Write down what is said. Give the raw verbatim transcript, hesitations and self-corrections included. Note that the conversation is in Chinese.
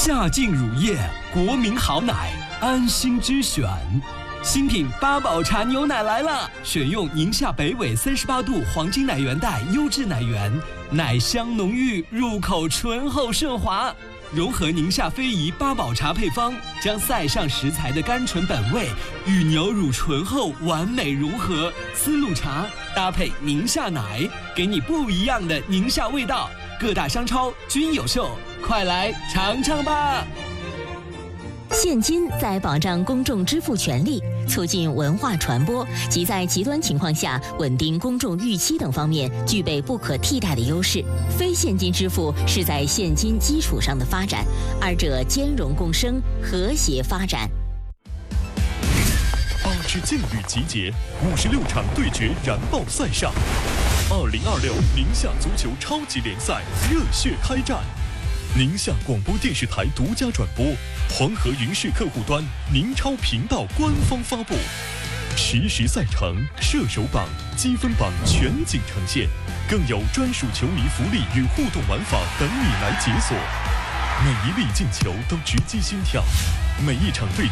夏劲乳业，国民好奶，安心之选。新品八宝茶牛奶来了，选用宁夏北纬三十八度黄金奶源带优质奶源，奶香浓郁，入口醇厚顺滑。融合宁夏非遗八宝茶配方，将塞上食材的甘醇本味与牛乳醇厚完美融合。丝路茶搭配宁夏奶，给你不一样的宁夏味道。各大商超均有售，快来尝尝吧！ 现金在保障公众支付权利、促进文化传播及在极端情况下稳定公众预期等方面具备不可替代的优势。非现金支付是在现金基础上的发展，二者兼容共生，和谐发展。 八支劲旅集结，五十六场对决燃爆赛上。二零二六宁夏足球超级联赛热血开战。宁夏广播电视台独家转播，黄河云视客户端宁超频道官方发布，实时赛程、射手榜、积分榜全景呈现，更有专属球迷福利与互动玩法等你来解锁。每一粒进球都直击心跳，每一场对